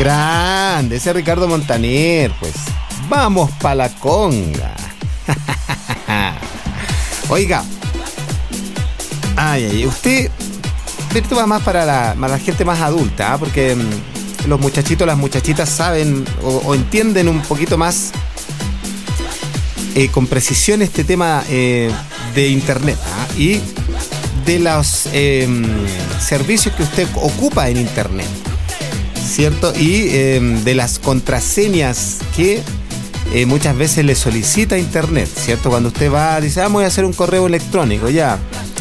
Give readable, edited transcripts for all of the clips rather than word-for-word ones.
Grande, ese Ricardo Montaner, pues. Vamos pa' la conga. Oiga. Usted... Esto va más para la gente más adulta, ¿eh? Porque los muchachitos, las muchachitas saben o entienden un poquito más con precisión este tema de internet, ¿eh? Y de los servicios que usted ocupa en internet, ¿cierto? Y de las contraseñas que muchas veces le solicita internet, ¿cierto? Cuando usted va, dice, voy a hacer un correo electrónico, ya,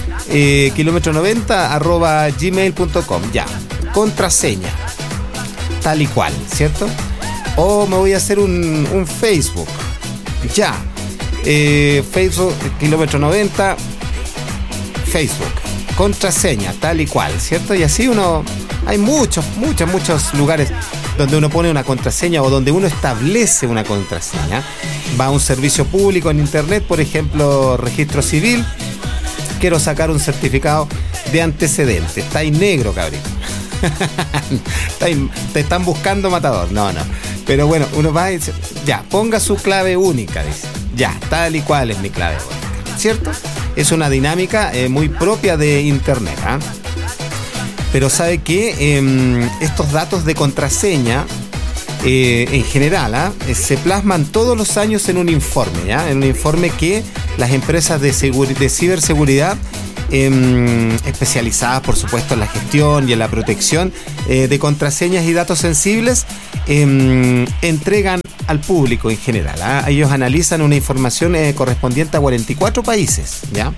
kilometro90@gmail.com, ya, contraseña, tal y cual, ¿cierto? O me voy a hacer un Facebook, ya, Facebook, kilometro90, Facebook, contraseña, tal y cual, ¿cierto? Y así hay muchos lugares donde uno pone una contraseña o donde uno establece una contraseña. Va a un servicio público en internet, por ejemplo, registro civil, quiero sacar un certificado de antecedentes. Está ahí negro, cabrito. Te están buscando matador. No. Pero bueno, uno va y dice, ya, ponga su clave única, dice. Ya, tal y cual es mi clave única, ¿cierto? Es una dinámica muy propia de internet, ¿eh? Pero sabe que estos datos de contraseña, en general, se plasman todos los años en un informe, ¿ya? En un informe que las empresas de ciberseguridad, especializadas, por supuesto, en la gestión y en la protección de contraseñas y datos sensibles, entregan al público en general, ¿eh? Ellos analizan una información correspondiente a 44 países, ¿ya?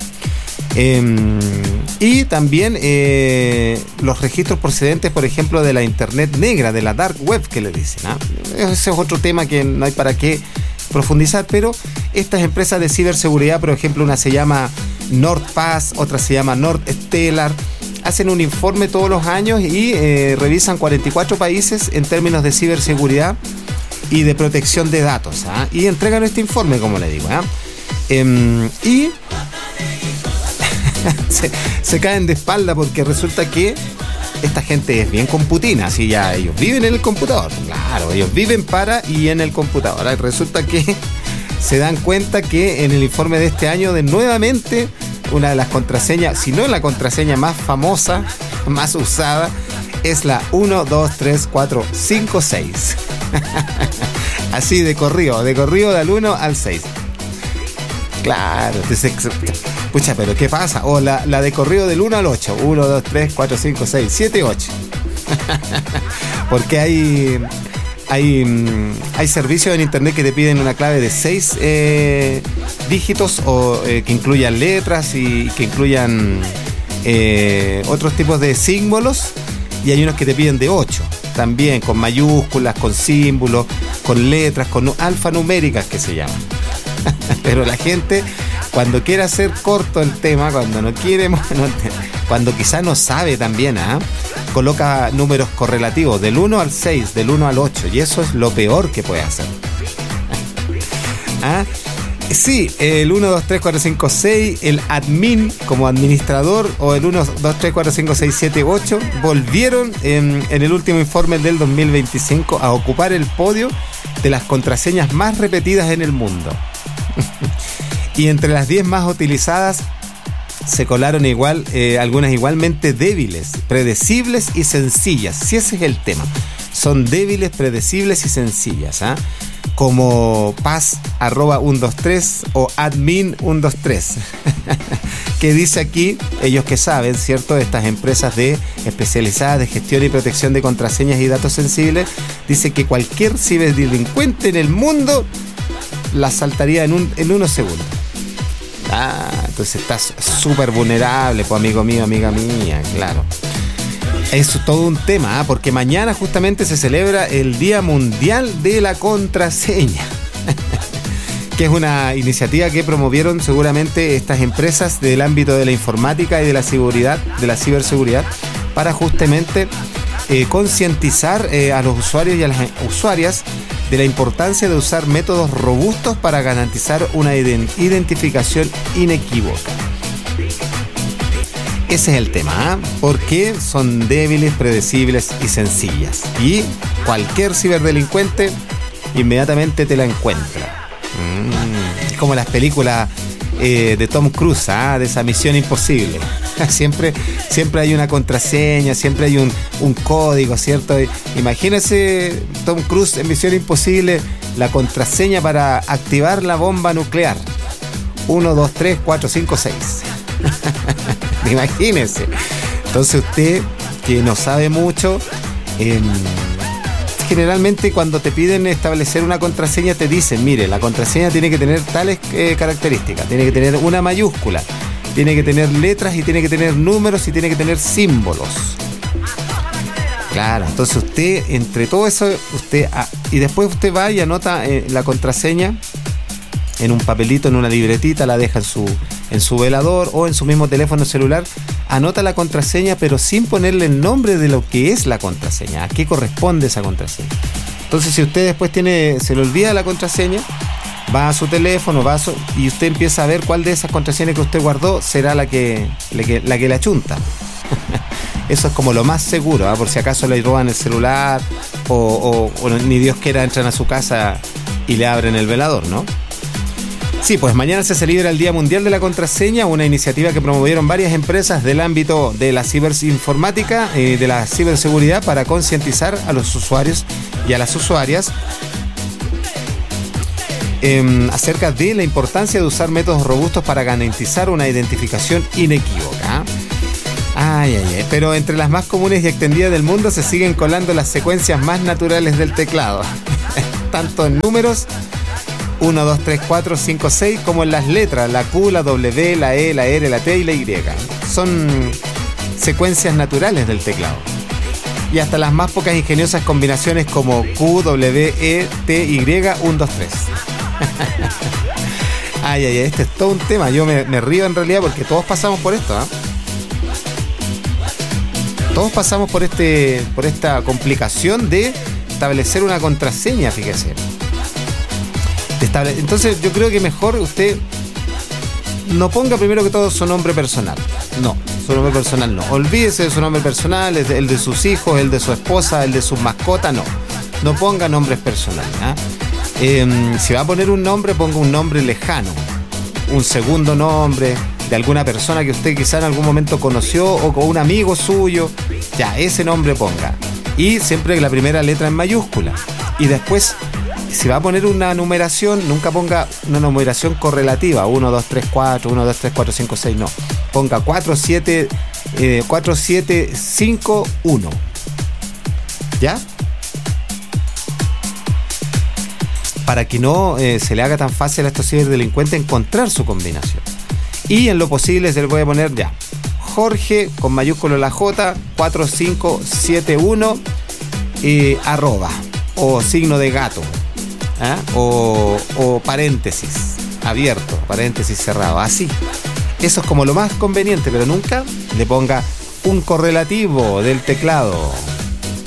Y también los registros procedentes, por ejemplo, de la internet negra, de la dark web que le dicen, ¿eh? Ese es otro tema que no hay para qué profundizar, pero estas empresas de ciberseguridad, por ejemplo, una se llama NordPass, otra se llama NordStellar, hacen un informe todos los años y revisan 44 países en términos de ciberseguridad y de protección de datos, ¿eh? Y entregan este informe, como le digo, ¿eh? Y se caen de espalda porque resulta que esta gente es bien computina, así ya ellos viven en el computador, claro, ellos viven para y en el computador. Ahora resulta que se dan cuenta que en el informe de este año, nuevamente, una de las contraseñas, si no la contraseña más famosa, más usada, es la 1, 2, 3, 4, 5, 6. Así de corrido del 1 al 6. Claro, entonces, pucha, pero ¿qué pasa? O la de corrido del 1 al 8. 1, 2, 3, 4, 5, 6, 7, 8. Porque hay servicios en internet que te piden una clave de 6 dígitos o que incluyan letras y que incluyan otros tipos de símbolos, y hay unos que te piden de 8 también, con mayúsculas, con símbolos, con letras, con alfanuméricas que se llaman. Pero la gente, cuando quiere hacer corto el tema, cuando no quiere, cuando quizás no sabe también, coloca números correlativos del 1 al 6, del 1 al 8, y eso es lo peor que puede hacer. Sí, el 1, 2, 3, 4, 5, 6, el admin como administrador, o el 1, 2, 3, 4, 5, 6, 7, 8, volvieron en el último informe del 2025 a ocupar el podio de las contraseñas más repetidas en el mundo. Y entre las 10 más utilizadas se colaron algunas igualmente débiles, predecibles y sencillas. Si ese es el tema, son débiles, predecibles y sencillas, como pass@123 o admin123. Que dice aquí, ellos que saben, ¿cierto? Estas empresas especializadas de gestión y protección de contraseñas y datos sensibles, dice que cualquier ciberdelincuente en el mundo la saltaría en unos segundos. Entonces estás súper vulnerable, pues, amigo mío, amiga mía, claro. Es todo un tema, porque mañana justamente se celebra el Día Mundial de la Contraseña, que es una iniciativa que promovieron seguramente estas empresas del ámbito de la informática y de la seguridad, de la ciberseguridad, para justamente concientizar a los usuarios y a las usuarias de la importancia de usar métodos robustos para garantizar una identificación inequívoca. Ese es el tema, porque son débiles, predecibles y sencillas. Y cualquier ciberdelincuente inmediatamente te la encuentra. Es como las películas de Tom Cruise, de esa Misión Imposible. Siempre hay una contraseña, siempre hay un código, ¿cierto? Imagínese Tom Cruise en Misión Imposible, la contraseña para activar la bomba nuclear. 1, 2, 3, 4, 5, 6. Imagínese. Entonces usted, que no sabe mucho, generalmente cuando te piden establecer una contraseña te dicen, mire, la contraseña tiene que tener tales características, tiene que tener una mayúscula, tiene que tener letras y tiene que tener números y tiene que tener símbolos. Claro, entonces usted, entre todo eso, y después usted va y anota la contraseña en un papelito, en una libretita, la deja en su velador o en su mismo teléfono celular, anota la contraseña pero sin ponerle el nombre de lo que es la contraseña, a qué corresponde esa contraseña. Entonces si usted después se le olvida la contraseña, va a su teléfono, y usted empieza a ver cuál de esas contraseñas que usted guardó será la que le achunta. Eso es como lo más seguro, por si acaso le roban el celular o ni Dios quiera entran a su casa y le abren el velador, ¿no? Sí, pues mañana se celebra el Día Mundial de la Contraseña, una iniciativa que promovieron varias empresas del ámbito de la ciberinformática, de la ciberseguridad, para concientizar a los usuarios y a las usuarias acerca de la importancia de usar métodos robustos para garantizar una identificación inequívoca. Pero entre las más comunes y extendidas del mundo se siguen colando las secuencias más naturales del teclado, tanto en números 1, 2, 3, 4, 5, 6, como en las letras, la Q, la W, la E, la R, la T y la Y. Son secuencias naturales del teclado. Y hasta las más pocas ingeniosas combinaciones como Q, W, E, T, Y, 1, 2, 3. Este es todo un tema. Yo me río en realidad porque todos pasamos por esto, ¿eh? Todos pasamos por esta complicación de establecer una contraseña, fíjese. Entonces yo creo que mejor usted no ponga primero que todo su nombre personal. No, su nombre personal no. Olvídese de su nombre personal, el de sus hijos, el de su esposa, el de sus mascotas, no. No ponga nombres personales, si va a poner un nombre, ponga un nombre lejano. Un segundo nombre de alguna persona que usted quizá en algún momento conoció o con un amigo suyo. Ya, ese nombre ponga. Y siempre la primera letra en mayúscula. Y después, si va a poner una numeración, nunca ponga una numeración correlativa, 1, 2, 3, 4, 1, 2, 3, 4, 5, 6, no. Ponga 4, 7, 5, 1. ¿Ya? Para que no se le haga tan fácil a estos ciberdelincuentes encontrar su combinación. Y en lo posible se le puede poner ya Jorge con mayúscula la J 4571 arroba o signo de gato, o paréntesis abierto, paréntesis cerrado, así. Eso es como lo más conveniente, pero nunca le ponga un correlativo del teclado.